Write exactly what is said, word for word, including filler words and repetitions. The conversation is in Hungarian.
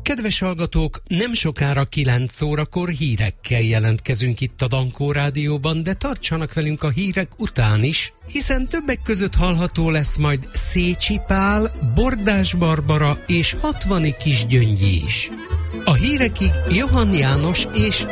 Kedves hallgatók, nem sokára kilenc órakor hírekkel jelentkezünk itt a Dankó Rádióban, de tartsanak velünk a hírek után is, hiszen többek között hallható lesz majd Szécsi Pál, Bordás Barbara és hatvani Kis Gyöngyi is. A hírekig Johann János és